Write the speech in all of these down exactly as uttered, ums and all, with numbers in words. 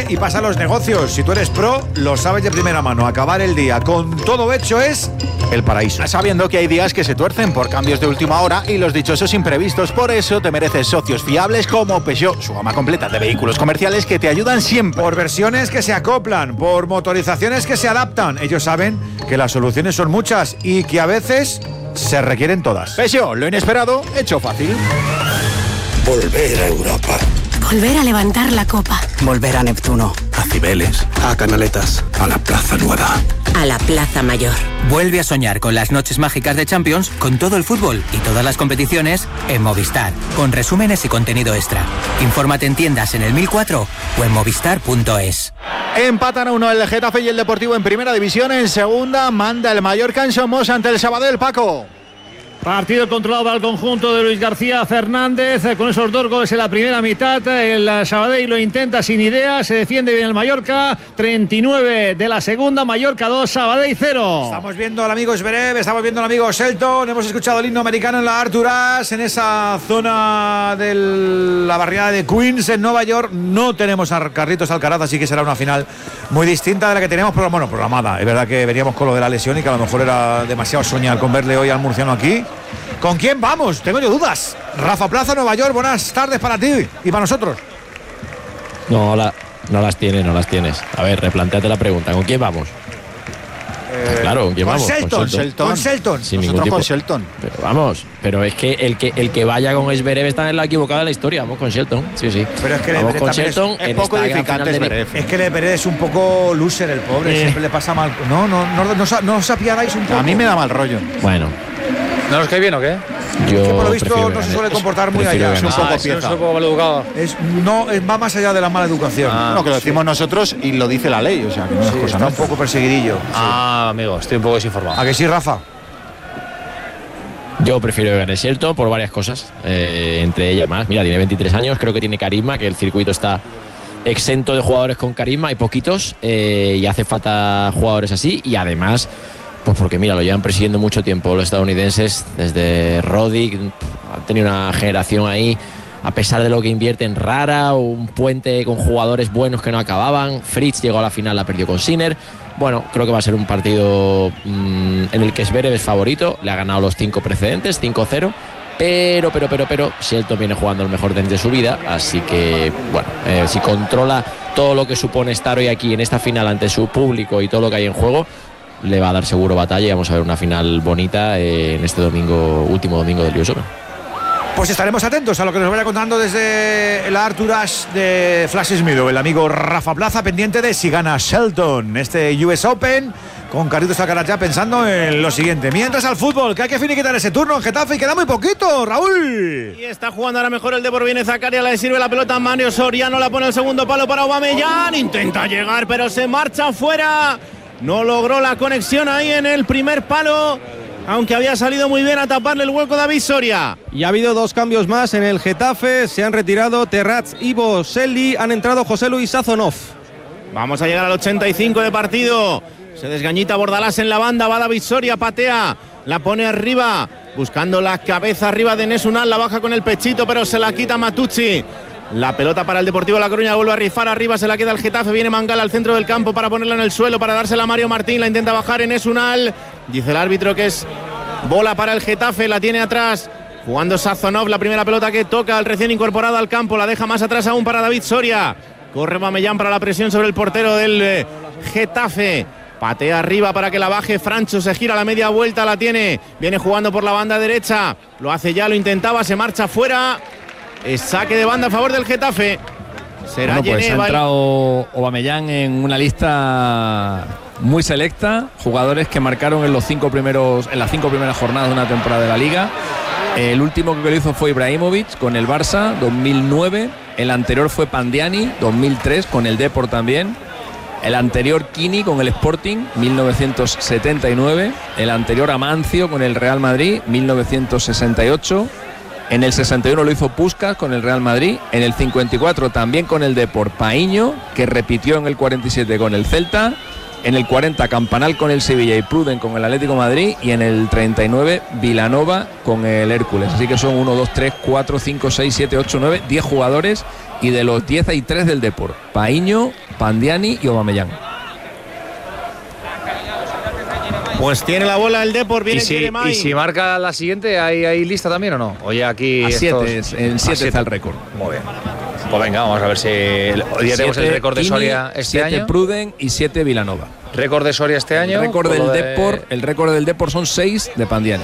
y pasa a los negocios. Si tú eres pro, lo sabes de primera mano. Acabar el día con todo hecho es el paraíso. Sabiendo que hay días que se tuercen por cambios de última hora y los dichosos imprevistos. Por eso te mereces socios fiables como Peugeot, su gama completa de vehículos comerciales que te ayudan siempre. Por versiones que se acoplan, por motorizaciones que se adaptan. Ellos saben que las soluciones son muchas y que a veces se requieren todas. Peugeot, lo inesperado, hecho fácil. Volver a Europa. Volver a levantar la copa. Volver a Neptuno. A Cibeles. A Canaletas. A la Plaza Nueva. A la Plaza Mayor. Vuelve a soñar con las noches mágicas de Champions, con todo el fútbol y todas las competiciones en Movistar, con resúmenes y contenido extra. Infórmate en tiendas en el mil cuatro o en movistar punto es. Empatan a uno el Getafe y el Deportivo en primera división. En segunda manda el Mallorca en Somos ante el Sabadell. Paco. Partido controlado al conjunto de Luis García Fernández, con esos dos goles en la primera mitad. El Sabadell lo intenta sin idea, se defiende bien el Mallorca. treinta y nueve de la segunda, Mallorca dos, Sabadell cero. Estamos viendo al amigo Zverev, estamos viendo al amigo Shelton, hemos escuchado el himno americano en la Arthur Ashe, en esa zona de la barriada de Queens en Nueva York. No tenemos a Carlitos Alcaraz, así que será una final muy distinta de la que teníamos programada. Bueno, programada. Es verdad que veníamos con lo de la lesión y que a lo mejor era demasiado soñar con verle hoy al murciano aquí. ¿Con quién vamos? Tengo yo dudas. Rafa Plaza, Nueva York, buenas tardes para ti y para nosotros. No, la, no las tienes, no las tienes. A ver, replantéate la pregunta. ¿Con quién vamos? Eh, claro, ¿con quién con vamos? Shelton, con Shelton. Con Shelton. Sin Nosotros ningún con tipo. Shelton. Pero vamos, pero es que el que el que vaya con Zverev está en la equivocada de la historia. Vamos con Shelton. Sí, sí. Pero es que vamos le, con también Shelton. es, es en poco esta gran edificante final de- Zverev. Es que Zverev es un poco loser el pobre, Eh. siempre le pasa mal. No, no, no, no, no, no os apiadáis un poco. A mí me da mal rollo. Bueno, ¿No nos cae bien o qué? yo que por lo visto prefiero no se ganar. suele comportar muy Prefiero allá. ganar. Es un poco Ah, si no pieza. soy un poco mal educado. Es, no, es- va más allá de la mala educación. Ah, No, que lo decimos nosotros y lo dice la ley, o sea, que no es Sí, cosa está un nuestra. poco perseguidillo. Ah, amigo, estoy un poco desinformado. ¿A que sí, Rafa? Yo prefiero ganar Shelton por varias cosas, eh, entre ellas más. Mira, tiene veintitrés años, creo que tiene carisma, que el circuito está exento de jugadores con carisma, hay poquitos, eh, y hace falta jugadores así. Y además, pues porque mira, lo llevan persiguiendo mucho tiempo los estadounidenses, desde Roddick, han tenido una generación ahí, a pesar de lo que invierten, rara, un puente con jugadores buenos que no acababan. Fritz llegó a la final, la perdió con Sinner. Bueno, creo que va a ser un partido mmm, en el que Zverev es favorito, le ha ganado los cinco precedentes, cinco cero, pero, pero, pero, pero, Shelton viene jugando el mejor tenis de su vida, así que, bueno, eh, si controla todo lo que supone estar hoy aquí en esta final ante su público y todo lo que hay en juego, le va a dar seguro batalla y vamos a ver una final bonita eh, en este domingo, último domingo del U S Open. Pues estaremos atentos a lo que nos vaya contando desde la Arthur Ashe de Flash Meadow, el amigo Rafa Plaza, pendiente de si gana Shelton este U S Open, con Carlitos Alcaraz ya pensando en lo siguiente. Mientras al fútbol, que hay que finiquitar ese turno en Getafe y queda muy poquito, Raúl. Y está jugando ahora mejor el Depor, viene Zakaria, le sirve la pelota a Mario Soriano, la pone el segundo palo para Aubameyang, intenta llegar pero se marcha fuera, no logró la conexión ahí en el primer palo, aunque había salido muy bien a taparle el hueco David Soria. Y ha habido dos cambios más en el Getafe, se han retirado Terrats y Boselli, han entrado José Luis Sazonov. Vamos a llegar al ochenta y cinco de partido, se desgañita Bordalás en la banda, va David Soria, patea, la pone arriba, buscando la cabeza arriba de Enes Unal, la baja con el pechito pero se la quita Matucci. La pelota para el Deportivo La Coruña, vuelve a rifar arriba, se la queda el Getafe, viene Mangala al centro del campo para ponerla en el suelo, para dársela a Mario Martín, la intenta bajar Enes Unal, dice el árbitro que es bola para el Getafe, la tiene atrás, jugando Sazonov, la primera pelota que toca al recién incorporado al campo, la deja más atrás aún para David Soria, corre Aubameyang para la presión sobre el portero del eh, Getafe, patea arriba para que la baje Francho, se gira la media vuelta, la tiene, viene jugando por la banda derecha, lo hace ya, lo intentaba, se marcha fuera. Es saque de banda a favor del Getafe. Será bueno, pues Geneva. ha entrado Aubameyang en una lista muy selecta, jugadores que marcaron en los cinco primeros, en las cinco primeras jornadas de una temporada de la Liga. El último que lo hizo fue Ibrahimovic con el Barça, dos mil nueve. El anterior fue Pandiani, dos mil tres, con el Depor también. El anterior Kini con el Sporting, mil novecientos setenta y nueve. El anterior Amancio con el Real Madrid, mil novecientos sesenta y ocho. En el sesenta y uno lo hizo Puskás con el Real Madrid. En el cincuenta y cuatro también con el Depor Paíño, que repitió en el cuarenta y siete con el Celta. En el cuarenta, Campanal con el Sevilla y Pruden con el Atlético de Madrid. Y en el treinta y nueve, Vilanova con el Hércules. Así que son uno, dos, tres, cuatro, cinco, seis, siete, ocho, nueve, diez jugadores. Y de los diez hay tres del Depor: Paíño, Pandiani y Aubameyang. Pues tiene la bola el Depor, viene ¿Y si, y si marca la siguiente, ¿hay, hay lista también o no? Oye, aquí. A siete, estos... en siete está el récord. Muy bien. Pues venga, vamos a ver si. Hoy día tenemos el récord de Soria este siete año. Pruden y siete Vilanova. Récord de Soria este año. El récord del de... Depor, el récord del Depor son seis de Pandiani.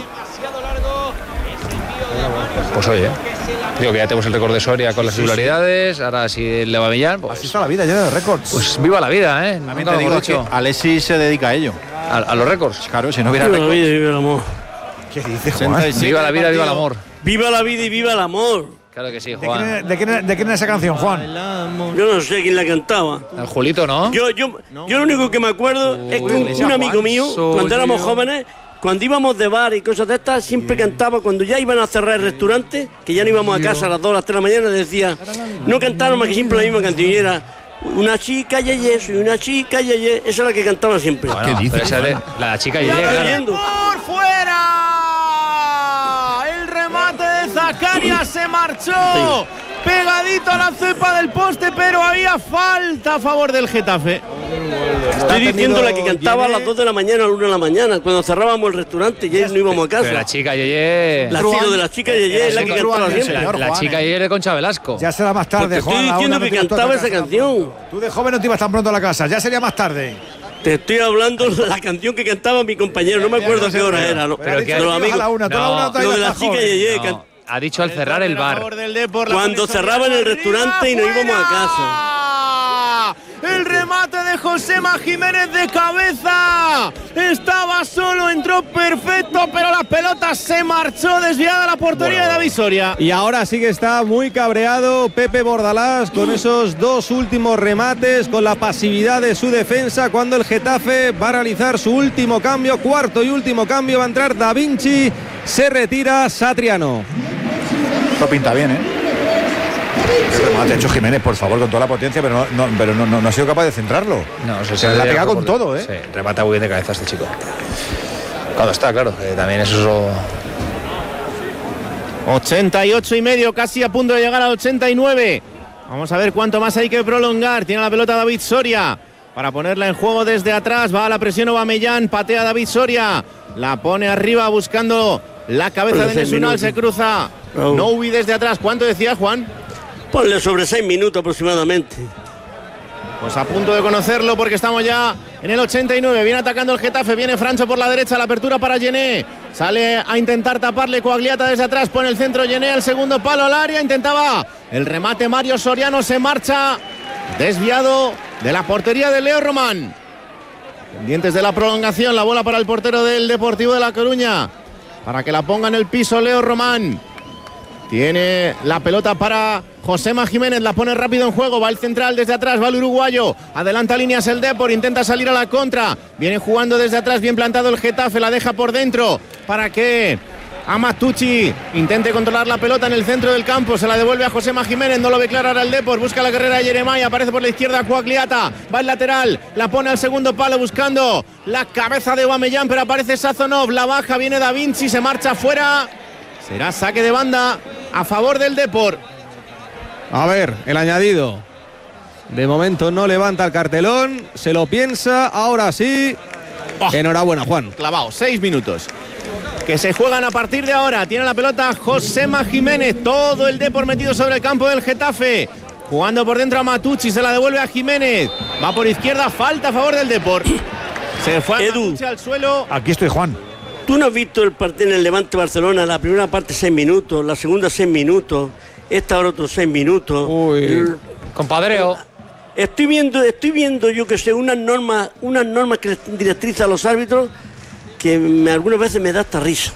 Pues oye, digo que ya tenemos el récord de Soria con las Sí, singularidades. Sí. Ahora si el de Aubameyang, pues. Así está la vida, llena de récords. Pues viva la vida, ¿eh? También te digo que Alexis se dedica a ello. ¿A, a los récords? Claro, si no hubiera viva récords. la vida y viva el amor. ¿Qué dice Juan? Viva la vida, viva el amor. Viva la vida y viva el amor. Claro que sí, ¿De Juan. quién, de, quién, ¿De quién es esa canción, Juan? Yo no sé quién la cantaba. El Julito, ¿no? Yo, yo, yo lo único que me acuerdo es que un, un amigo mío, cuando éramos jóvenes, cuando íbamos de bar y cosas de estas, siempre cantaba, cuando ya iban a cerrar el restaurante, que ya no íbamos a casa a las dos, a las tres de la mañana, decía, no cantaron más que siempre la misma canción, y era una chica yeye, soy una chica yeye, esa es la que cantaba siempre. Bueno, ¿qué dice? Esa de, la chica yeye, claro. ¡Por fuera! El remate de Zakaria se marchó. Sí. Pegadito a la cepa del poste, pero había falta a favor del Getafe. Estoy diciendo la que cantaba a las dos de la mañana, a la una de la mañana, cuando cerrábamos el restaurante y ya no íbamos a casa. Pero la chica Yeye. La chica de la chica Yeye es la que cantaba siempre. La, la chica Yeye de Concha Velasco. Ya será más tarde, Porque Juan. estoy diciendo que cantaba esa canción. Tú de joven no te ibas tan pronto a la casa, ya sería más tarde. Te estoy hablando de la canción que cantaba mi compañero, no me acuerdo qué hora era. ¿no? Pero que los amigos. Lo de la chica Yeye. Ha dicho al cerrar el bar. Cuando cerraban el restaurante y nos íbamos a casa. El remate de Josema Jiménez de cabeza. Estaba solo, entró perfecto, pero la pelota se marchó desviada a la portería bueno. de David Soria. Y ahora sí que está muy cabreado Pepe Bordalás con esos dos últimos remates, con la pasividad de su defensa, cuando el Getafe va a realizar su último cambio, cuarto y último cambio, va a entrar Da Vinci, se retira Satriano. Esto pinta bien, ¿eh? El remate ha hecho Jiménez, por favor, con toda la potencia, pero no, no, pero no, no, no ha sido capaz de centrarlo. No, se, se, se la ha pegado con todo, ¿eh? Sí, remata muy bien de cabeza este chico. Cuando está, claro, eh, también eso es lo... ochenta y ocho y medio, casi a punto de llegar al ochenta y nueve. Vamos a ver cuánto más hay que prolongar. Tiene la pelota David Soria para ponerla en juego desde atrás. Va a la presión Aubameyang, patea David Soria. La pone arriba buscando la cabeza de Nesunal, se cruza. No. Noubi desde atrás. ¿Cuánto decía Juan? Ponle sobre seis minutos aproximadamente. Pues a punto de conocerlo porque estamos ya en el ochenta y nueve. Viene atacando el Getafe, viene Francho por la derecha, la apertura para Yené. Sale a intentar taparle Coagliata desde atrás, pone el centro Yené al segundo palo al área, intentaba el remate Mario Soriano, se marcha desviado de la portería de Leo Román. Pendientes de la prolongación, la bola para el portero del Deportivo de La Coruña, para que la ponga en el piso Leo Román. Tiene la pelota para Josema Jiménez, la pone rápido en juego, va el central desde atrás, va el uruguayo, adelanta líneas el Depor, intenta salir a la contra, viene jugando desde atrás, bien plantado el Getafe, la deja por dentro para que Amatucci intente controlar la pelota en el centro del campo, se la devuelve a Josema Jiménez, no lo ve claro ahora el Depor, busca la carrera de Jeremai, aparece por la izquierda Coagliata, va el lateral, la pone al segundo palo buscando la cabeza de Aubameyang, pero aparece Sazonov, la baja, viene Da Vinci, se marcha fuera. Será saque de banda a favor del Depor. A ver, el añadido. De momento no levanta el cartelón, se lo piensa, ahora sí. Oh, enhorabuena, Juan. Clavado, seis minutos. Que se juegan a partir de ahora. Tiene la pelota Josema Jiménez. Todo el Depor metido sobre el campo del Getafe. Jugando por dentro a Matucci, se la devuelve a Jiménez. Va por izquierda, falta a favor del Depor. Se fue a Matucci al suelo. Aquí estoy, Juan. ¿Tú no has visto el partido en el Levante Barcelona? La primera parte seis minutos, la segunda seis minutos, esta hora otros seis minutos. Uy, el, compadreo. Estoy viendo, estoy viendo yo que sé, unas normas, unas normas que directrices a los árbitros que me, algunas veces me da hasta risa.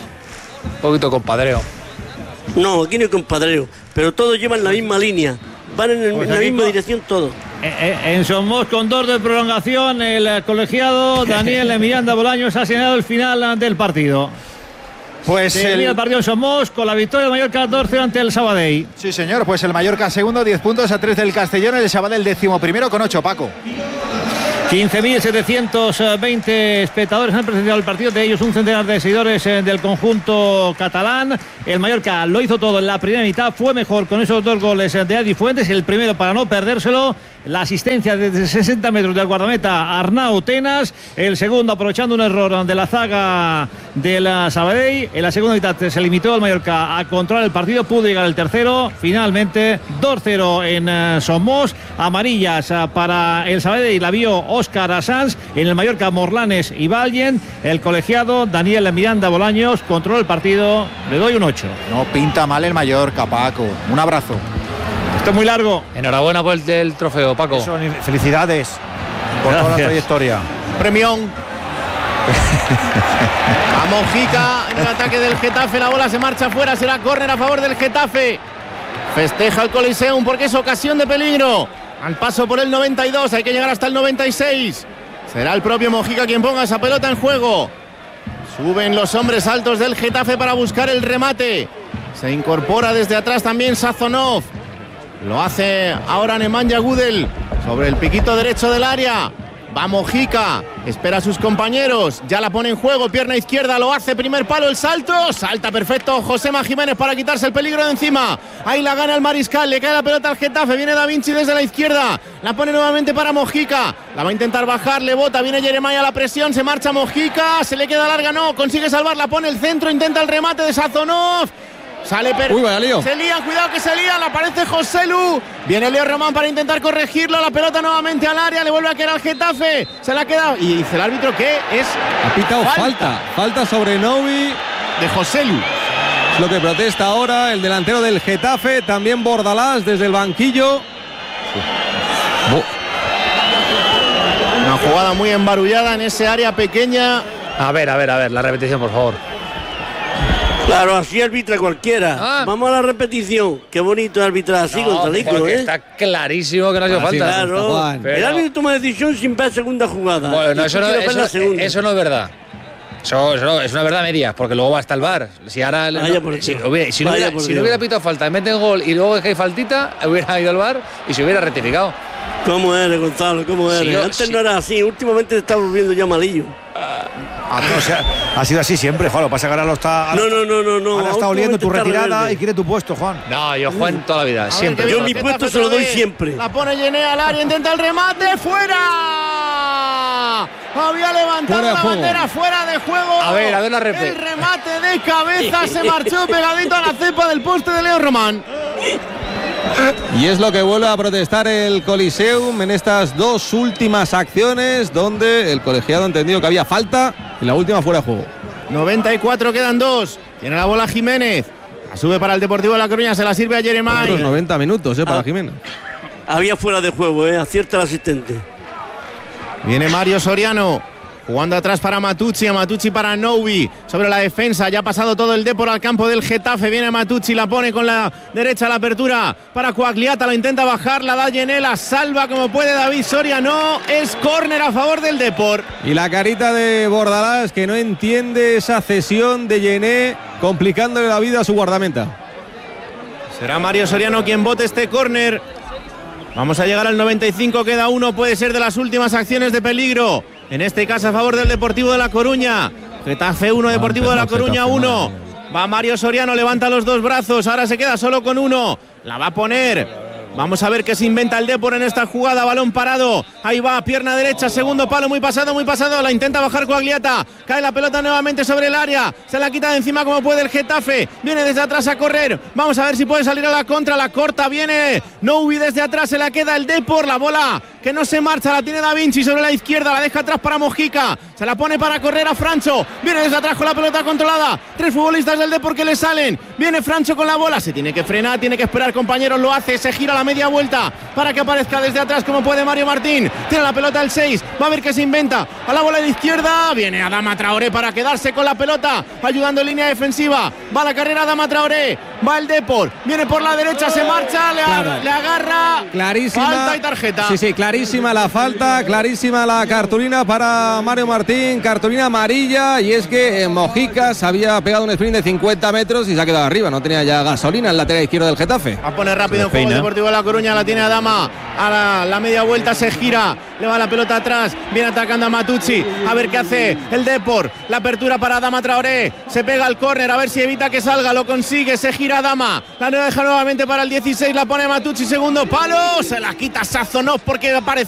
Un poquito compadreo. No, aquí no hay compadreo, pero todos llevan la misma línea, van en, el, pues en la misma con... dirección todos. En Somos, con dos de prolongación, el colegiado Daniel Miranda Bolaños ha señalado el final del partido. Pues el... el partido en Somos con la victoria del Mallorca catorce ante el Sabadell. Sí, señor, pues el Mallorca segundo, diez puntos a tres del Castellón, el Sabadell décimo primero con ocho, Paco. quince mil setecientos veinte espectadores han presenciado el partido, de ellos un centenar de seguidores del conjunto catalán. El Mallorca lo hizo todo en la primera mitad, fue mejor con esos dos goles de Adri Fuentes, el primero para no perdérselo, la asistencia desde sesenta metros del guardameta Arnau Tenas, el segundo aprovechando un error de la zaga de la Sabadell. En la segunda mitad se limitó el Mallorca a controlar el partido, pudo llegar el tercero, finalmente dos cero en uh, Somos. Amarillas uh, para el Sabadell, la vio Óscar Asans, en el Mallorca Morlanes y Vallen. El colegiado Daniel Miranda Bolaños controló el partido, le doy un ocho. No pinta mal el Mallorca, Paco. Un abrazo. Esto es muy largo. Enhorabuena por el, el trofeo, Paco. Eso, felicidades por Gracias. Toda la trayectoria. Premión. A Mojica en el ataque del Getafe, la bola se marcha fuera, será córner a favor del Getafe. Festeja el Coliseum porque es ocasión de peligro. Al paso por el noventa y dos, hay que llegar hasta el noventa y seis. Será el propio Mojica quien ponga esa pelota en juego. Suben los hombres altos del Getafe para buscar el remate. Se incorpora desde atrás también Sazonov. Lo hace ahora Nemanja Gudel sobre el piquito derecho del área. Va Mojica, espera a sus compañeros, ya la pone en juego, pierna izquierda, lo hace, primer palo, el salto, salta perfecto Josema Jiménez para quitarse el peligro de encima. Ahí la gana el Mariscal, le cae la pelota al Getafe, viene Da Vinci desde la izquierda, la pone nuevamente para Mojica, la va a intentar bajar, le bota, viene Jeremiah a la presión, se marcha Mojica, se le queda larga, no, consigue salvar, la pone el centro, intenta el remate de Sazonov. Sale per... Uy, vaya lío. Se lían, cuidado que se lían, aparece Joselu. Viene Leo Román para intentar corregirlo. La pelota nuevamente al área, le vuelve a quedar al Getafe. Se la ha quedado. Y dice el árbitro que es. Ha pitado falta. Falta, falta sobre Novi de Joselu. Es lo que protesta ahora el delantero del Getafe. También Bordalás desde el banquillo. Una jugada muy embarullada en ese área pequeña. A ver, a ver, a ver, la repetición, por favor. Claro, así arbitra cualquiera. Ah. Vamos a la repetición. Qué bonito arbitrar así no, contra Lico, ¿eh? Está clarísimo que no ha sido falta. Claro. Pero... El árbitro toma decisión sin ver segunda jugada. Bueno, no, eso, no, eso, eso no es verdad. Eso, eso es una verdad media, porque luego va hasta el V A R. Si ahora no, si, hubiera, si, no, hubiera, si no hubiera pitado falta, mete el gol y luego es que hay faltita, hubiera ido al V A R y se hubiera rectificado. ¿Cómo eres, Gonzalo? ¿Cómo eres? Sí, yo, Antes sí. no era así, últimamente te está volviendo ya malillo. Ah, no, o sea, ha sido así siempre, Juan. Lo pasa que ahora lo está. No, no, no, no, no. Ahora está oliendo tu retirada rebelde. Y quiere tu puesto, Juan. No, yo Juan toda la vida, a siempre. Ver, yo mi puesto se lo doy siempre. La pone Yené al área, intenta el remate, fuera. Había levantado la bandera fuera de juego. A ver, a ver la repre. El remate de cabeza se marchó pegadito a la cepa del poste de Leo Román. Y es lo que vuelve a protestar el Coliseum en estas dos últimas acciones, donde el colegiado ha entendido que había falta y la última fuera de juego. noventa y cuatro, quedan dos. Tiene la bola Jiménez. La sube para el Deportivo de La Coruña, se la sirve a Jeremiah. Otros noventa minutos eh, para ah, Jiménez. Había fuera de juego, eh, acierta el asistente. Viene Mario Soriano. Jugando atrás para Matucci, a Matucci para Novi. Sobre la defensa, ya ha pasado todo el Depor al campo del Getafe. Viene Matucci, la pone con la derecha a la apertura para Coagliata, la intenta bajar, la da Yenela, salva como puede David Soria. No, es córner a favor del Depor. Y la carita de Bordalás, que no entiende esa cesión de Yené, complicándole la vida a su guardameta. Será Mario Soriano quien bote este córner. Vamos a llegar al noventa y cinco, queda uno, puede ser de las últimas acciones de peligro. En este caso a favor del Deportivo de La Coruña. Getafe uno, Deportivo de La Coruña uno. Va Mario Soriano, levanta los dos brazos, ahora se queda solo con uno. La va a poner. Vamos a ver qué se inventa el Depor en esta jugada. Balón parado. Ahí va, pierna derecha, segundo palo, muy pasado, muy pasado. La intenta bajar Coagliata. Cae la pelota nuevamente sobre el área. Se la quita de encima como puede el Getafe. Viene desde atrás a correr. Vamos a ver si puede salir a la contra. La corta, viene Novi desde atrás. Se la queda el Depor. La bola que no se marcha, la tiene Da Vinci sobre la izquierda. La deja atrás para Mojica. Se la pone para correr a Francho. Viene desde atrás con la pelota controlada. Tres futbolistas del Depor que le salen. Viene Francho con la bola. Se tiene que frenar, tiene que esperar, compañeros. Lo hace, se gira la media vuelta para que aparezca desde atrás como puede Mario Martín. Tiene la pelota el seis, va a ver qué se inventa. A la bola de izquierda, viene Adama Traoré para quedarse con la pelota, ayudando en línea defensiva. Va la carrera Adama Traoré, va el Depor, viene por la derecha, se marcha, le, claro. le agarra. Clarísima. Falta y tarjeta. Sí, sí, clarísima la falta, clarísima la cartulina para Mario Martín, cartulina amarilla. Y es que Mojica se había pegado un sprint de cincuenta metros y se ha quedado arriba, no tenía ya gasolina el lateral izquierdo del Getafe. Va a poner rápido en juego el Deportivo de La Coruña, la tiene Adama. A la, la media vuelta se gira, le va la pelota atrás, viene atacando a Matucci, a ver qué hace el Depor, la apertura para Adama Traoré, se pega al córner, a ver si evita que salga, lo consigue, se gira Adama, la deja nuevamente para el dieciséis, la pone Matucci, segundo palo, se la quita Sazonov porque aparece